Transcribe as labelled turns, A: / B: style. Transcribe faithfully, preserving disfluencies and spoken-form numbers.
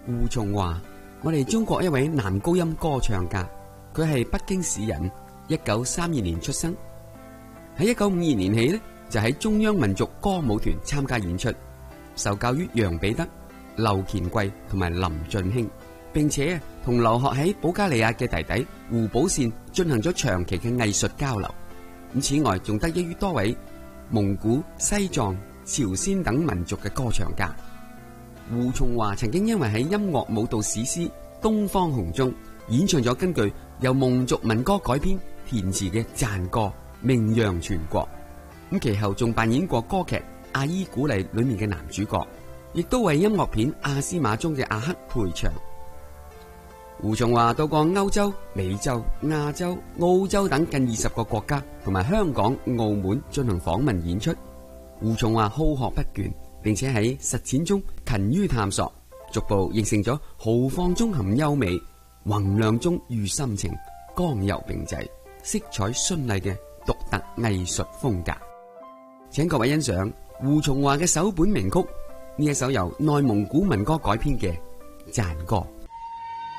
A: 胡松華，我哋中國一位男高音歌唱家，佢係北京市人，一九三二年出生。喺一九五二年起呢，就喺中央民族歌舞團參加演出，受教於楊彼得、劉乾貴同埋林俊興，並且同留學喺保加利亞嘅弟弟胡寶善進行咗長期嘅藝術交流。咁此外，仲得益於多位蒙古、西藏、朝鮮等民族嘅歌唱家。胡松華曾經因為喺音樂舞蹈史詩《東方紅》中演唱咗根據由蒙族民歌改編填詞嘅讚歌，名揚全國。咁其後仲扮演過歌劇《阿依古麗》裏面嘅男主角，亦都為音樂片《阿斯瑪》中嘅阿克配唱。胡松華到過歐洲、美洲、亞洲、澳洲等近二十個國家，同埋香港、澳門進行訪問演出。胡松華好學不倦，並且喺實踐中勤於探索，逐步形成咗豪放中含優美、宏亮中寓深情、剛柔並濟、色彩絢麗嘅獨特藝術風格。請各位欣賞胡松華嘅首本名曲，呢一首由內蒙古民歌改編嘅讚歌。